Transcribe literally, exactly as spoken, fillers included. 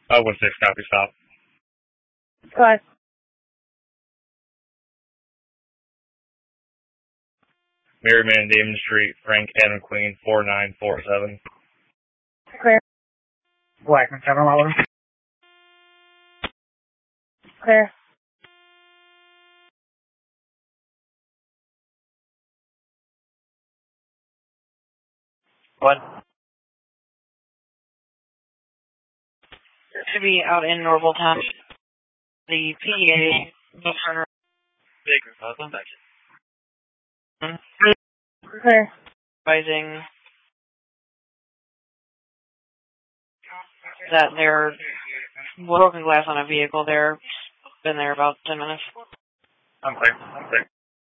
Uh, one six, copy, stop. Go ahead. Merriman, Damon Street, Frank, Adam Queen, four nine four seven. Clear. Blackman, seven eleven. Clear. What? To be out in Norval Town. The P A will turn around. Baker, I'll back. Clear. Advising that they're broken glass on a vehicle there. Been there about ten minutes. I'm clear. I'm clear.